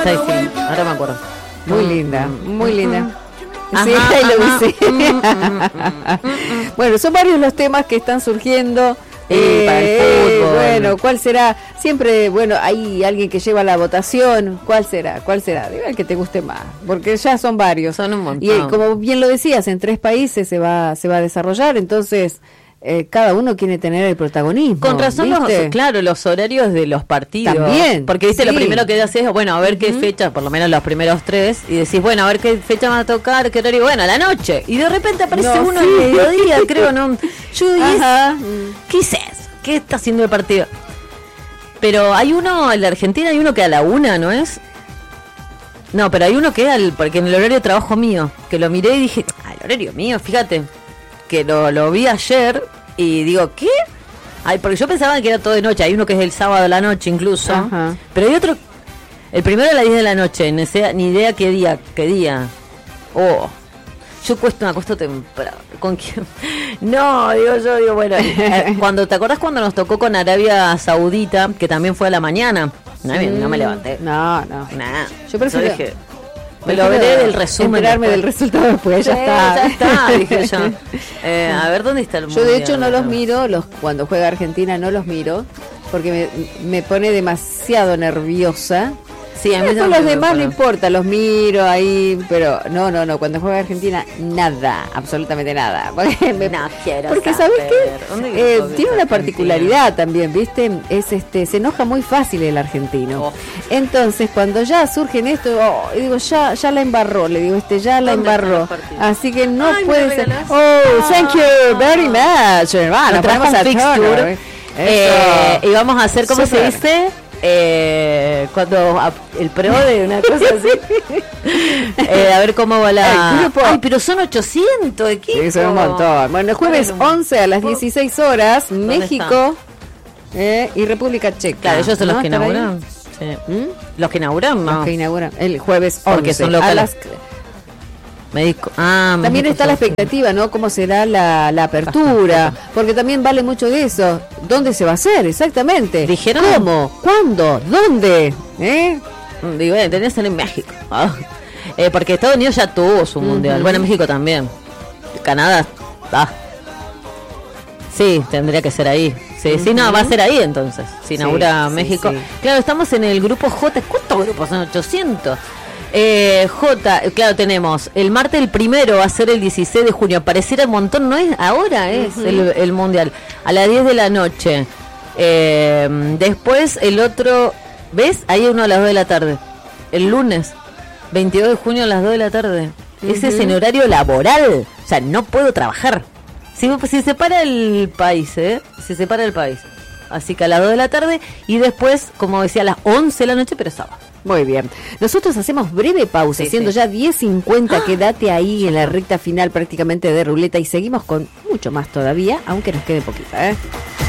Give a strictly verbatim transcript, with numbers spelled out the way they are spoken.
Seis, sí, ahora me acuerdo. Muy linda, muy linda. Ajá, Sí, ahí lo ajá. dice. Bueno, son varios los temas que están surgiendo. Sí, Eh, para el fútbol. Bueno, ¿cuál será? Siempre, bueno, hay alguien que lleva la votación. ¿Cuál será? ¿Cuál será? Diga el que te guste más, porque ya son varios. Son un montón. Y eh, como bien lo decías, en tres países se va se va a desarrollar, entonces eh, cada uno quiere tener el protagonismo. Con razón, los, ¿viste? claro, los horarios de los partidos. También, Porque dice, sí. lo primero que haces es, bueno, a ver qué Ujú. fecha, por lo menos los primeros tres, y decís, bueno, a ver qué fecha va a tocar, qué horario, bueno, a la noche. Y de repente aparece No, uno sí. al mediodía, creo, ¿no? Yo dije, Ajá. ¿qué es eso? ¿Qué está haciendo el partido? Pero hay uno, en la Argentina hay uno que a la una, ¿no es? No, pero hay uno que al, porque en el horario de trabajo mío, que lo miré y dije, ah, el horario mío, fíjate, que lo, lo vi ayer y digo, ¿qué? Ay, porque yo pensaba que era todo de noche, hay uno que es el sábado a la noche incluso, Ajá. pero hay otro, el primero a las diez de la noche, ni, sea, ni idea qué día, qué día. Oh, yo cuesto, me acuesto temprano. ¿Con quién? No, digo yo, digo, bueno, eh, cuando, ¿te acordás cuando nos tocó con Arabia Saudita, que también fue a la mañana? No, mm, no me levanté. No, no. Nah, Yo prefiero, dije, me lo veré del resumen. Enterarme del después. resultado después, ya Sí, está. ya está, dije yo. Eh, a ver, ¿dónde está el Yo de mundial? hecho no los miro, los cuando juega Argentina no los miro, porque me, me pone demasiado nerviosa. Sí, a mí Después también los me demás no pone. importa, los miro ahí, pero no, no, no, cuando juega Argentina, nada, absolutamente nada. Porque, me- No quiero porque saber. ¿sabes ¿Dónde qué? Eh, quedó tiene una Argentina? particularidad también, ¿viste? Es este, se enoja muy fácil el argentino. Oh. Entonces, cuando ya surgen esto, oh, y digo, ya, ya la embarró, le digo, este, ya la ¿Dónde están embarró. los partidos? Así que no Ay, ¿me puede ser. regalás? Oh, thank you Ah. very much, hermano. Nos trajo Ponemos un a tono, fixture. ¿eh? Eh, Eso. y vamos a hacer, ¿cómo Súper. se dice? Eh, cuando a- el pro de una cosa así. Eh, a ver cómo va El la. grupo. Ay, pero son ochocientos equipos. Sí, son un montón. Bueno, el jueves Bueno. once a las dieciséis horas, ¿Dónde México eh, y República Checa. Claro, ellos son ¿no? los que ¿Están ahí? inauguran. Sí. ¿Mm? Los que inauguran, no. Los que inauguran el jueves once. Porque son a locales. las- México. Ah, También México está la son- expectativa, ¿no? ¿Cómo será la, la apertura? Porque también vale mucho de eso. ¿Dónde se va a hacer? Exactamente. ¿Dijeron? ¿Cómo? ¿Cuándo? ¿Dónde? ¿Eh? Digo, eh, tenés que ser en México. Ah. Eh, porque Estados Unidos ya tuvo su mundial. Ujú. Bueno, México también. Canadá. Ah. Sí, tendría que ser ahí. Sí, sí, no, va a ser ahí entonces. Si inaugura sí, México. sí. Claro, estamos en el grupo J. ¿Cuántos grupos son? ochocientos. Eh, J, eh, claro, tenemos el martes el primero va a ser el dieciséis de junio. Pareciera un montón, no es ahora, es Ujú. el, el mundial. A las diez de la noche. Eh, después el otro, ¿ves? Ahí uno a las dos de la tarde. El lunes, veintidós de junio a las dos de la tarde. Ese es Ujú. en horario laboral. O sea, no puedo trabajar. Si, si se para el país, ¿eh? Se separa el país. Así que a las dos de la tarde y después, como decía, a las once de la noche, pero sábado. Muy bien. Nosotros hacemos breve pausa, Sí, siendo sí. ya diez cincuenta. Quédate ahí en la recta final prácticamente de ruleta y seguimos con mucho más todavía, aunque nos quede poquito, ¿eh?